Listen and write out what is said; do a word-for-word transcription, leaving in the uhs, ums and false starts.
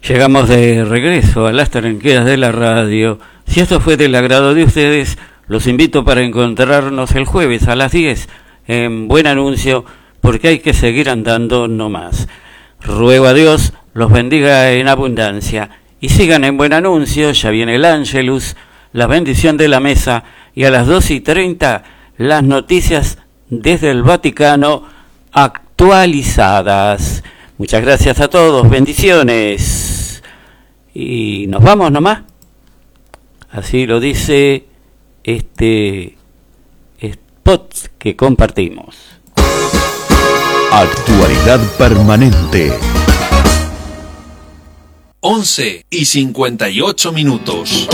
Llegamos de regreso a las tranqueras de la radio. Si esto fue del agrado de ustedes, los invito para encontrarnos el jueves a las diez en Buen Anuncio, porque hay que seguir andando no más. Ruego a Dios los bendiga en abundancia y sigan en Buen Anuncio. Ya viene el Ángelus, la bendición de la mesa, y a las doce y treinta las noticias desde el Vaticano actualizadas. Muchas gracias a todos, bendiciones. Y nos vamos nomás. Así lo dice este spot que compartimos. Actualidad permanente. once y cincuenta y ocho minutos.